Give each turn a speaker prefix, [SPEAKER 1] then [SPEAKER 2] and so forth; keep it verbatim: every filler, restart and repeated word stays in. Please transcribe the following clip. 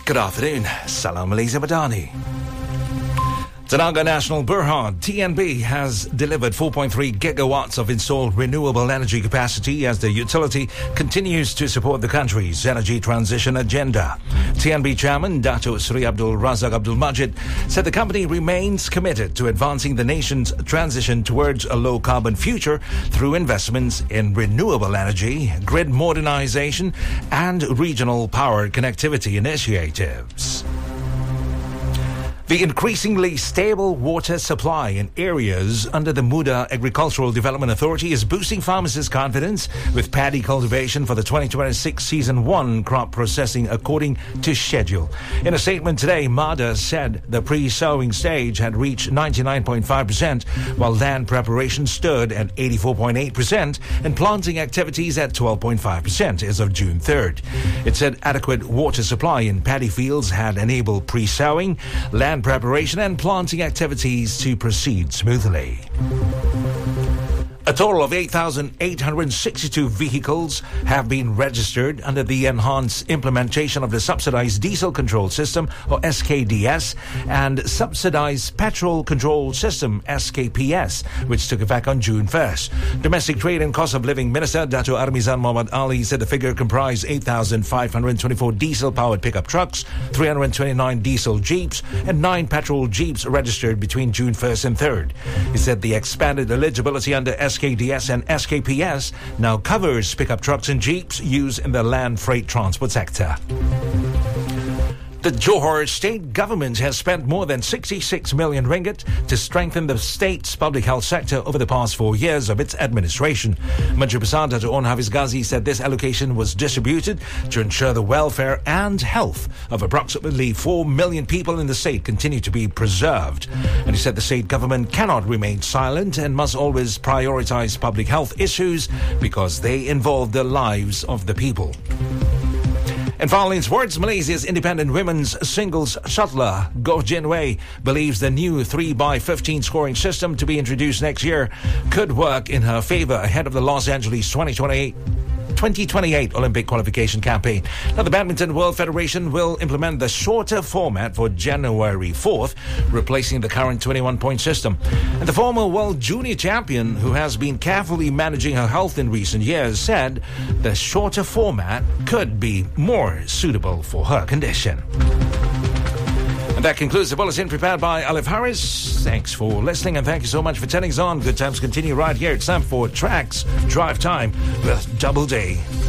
[SPEAKER 1] Good afternoon. Salam Malaysia Madani. Tenaga Nasional Berhad, T N B, has delivered four point three gigawatts of installed renewable energy capacity as the utility continues to support the country's energy transition agenda. T N B Chairman Dato' Sri Abdul Razak Abdul Majid said the company remains committed to advancing the nation's transition towards a low-carbon future through investments in renewable energy, grid modernization, and regional power connectivity initiatives. The increasingly stable water supply in areas under the Muda Agricultural Development Authority is boosting farmers' confidence with paddy cultivation for the twenty twenty-six Season one crop processing according to schedule. In a statement today, MADA said the pre-sowing stage had reached ninety-nine point five percent, while land preparation stood at eighty-four point eight percent and planting activities at twelve point five percent as of June third. It said adequate water supply in paddy fields had enabled pre-sowing, land preparation and planting activities to proceed smoothly. A total of eight thousand eight hundred sixty-two vehicles have been registered under the enhanced implementation of the Subsidized Diesel Control System, or S K D S, and Subsidized Petrol Control System, S K P S, which took effect on June first. Domestic Trade and Cost of Living Minister Dato' Armizan Mohammad Ali said the figure comprised eight thousand five hundred twenty-four diesel-powered pickup trucks, three hundred twenty-nine diesel jeeps, and nine petrol jeeps registered between June first and third. He said the expanded eligibility under S K D S and S K P S now covers pickup trucks and jeeps used in the land freight transport sector. The Johor state government has spent more than sixty-six million ringgit to strengthen the state's public health sector over the past four years of its administration. Menteri Besar Dato' Onn Hafiz Ghazi said this allocation was distributed to ensure the welfare and health of approximately four million people in the state continue to be preserved. And he said the state government cannot remain silent and must always prioritize public health issues because they involve the lives of the people. And finally, in sports, Malaysia's independent women's singles shuttler Goh Jin Wei believes the new three by fifteen scoring system to be introduced next year could work in her favor ahead of the Los Angeles twenty twenty-eight twenty twenty-eight Olympic qualification campaign. Now, the Badminton World Federation will implement the shorter format for January fourth, replacing the current twenty-one point system. And the former world junior champion, who has been carefully managing her health in recent years, said the shorter format could be more suitable for her condition. And that concludes the bulletin prepared by Alif Harris. Thanks for listening and thank you so much for turning us on. Good times continue right here. It's time for Tracks Drive Time with Double D.